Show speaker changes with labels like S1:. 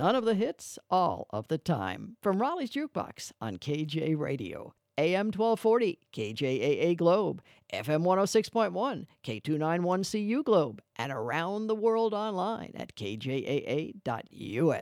S1: None of the hits, all of the time. From Raleigh's Jukebox on KJ Radio, AM 1240, KJAA Globe, FM 106.1, K291CU Globe, and around the world online at kjaa.us.